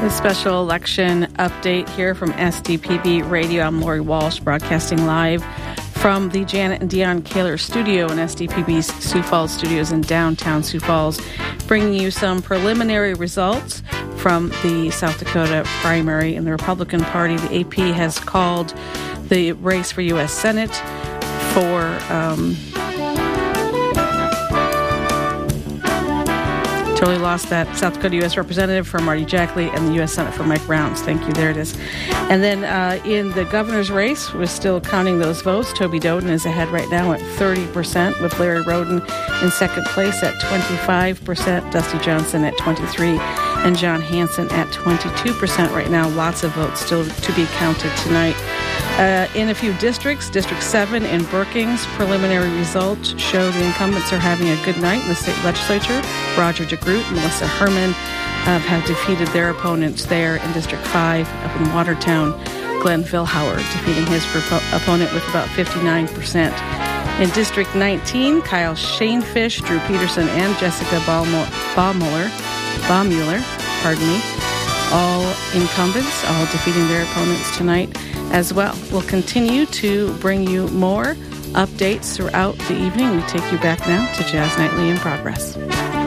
A special election update here from SDPB Radio. I'm Lori Walsh, broadcasting live from the Janet and Dion Kaler studio in SDPB's Sioux Falls studios in downtown Sioux Falls, bringing you some preliminary results from the South Dakota primary in the Republican Party. The AP has called the race for U.S. Senate for totally lost that South Dakota U.S. Representative for Marty Jackley and the U.S. Senate for Mike Rounds. Thank you. There it is. And then in the governor's race, we're still counting those votes. Toby Doden is ahead right now at 30%, with Larry Roden in second place at 25%, Dusty Johnson at 23%, and John Hanson at 22% right now. Lots of votes still to be counted tonight. In a few districts, District 7 in Brookings, preliminary results show the incumbents are having a good night in the state legislature. Roger DeGroot and Melissa Herman have defeated their opponents there. In District 5 up in Watertown, Glenn Vilhauer defeating his opponent with about 59%. In District 19, Kyle Shanefish, Drew Peterson, and Jessica Baummuller, all incumbents, all defeating their opponents tonight as well. We'll continue to bring you more updates throughout the evening. We take you back now to Jazz Nightly in progress.